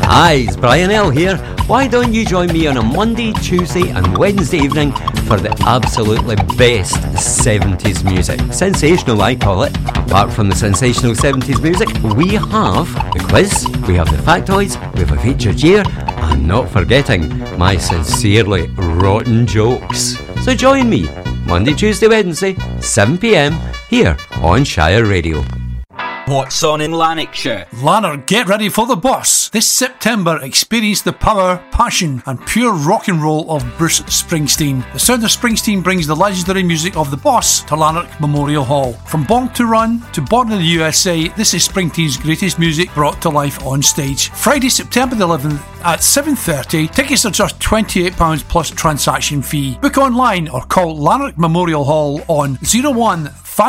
Hi, it's Brian L here. Why don't you join me on a Monday, Tuesday and Wednesday evening for the absolutely best 70s music. Sensational, I call it. Apart from the sensational 70s music, we have the quiz, we have the factoids, we have a featured year, and not forgetting my sincerely rotten jokes. So join me, Monday, Tuesday, Wednesday, 7pm, here on Shire Radio. What's on in Lanarkshire? Lanark, get ready for the boss. This September, experience the power, passion and pure rock and roll of Bruce Springsteen. The sound of Springsteen brings the legendary music of the boss to Lanark Memorial Hall. From Born to Run to Born in the USA, this is Springsteen's greatest music brought to life on stage. Friday, September the 11th at 7:30. Tickets are just £28 plus transaction fee. Book online or call Lanark Memorial Hall on 01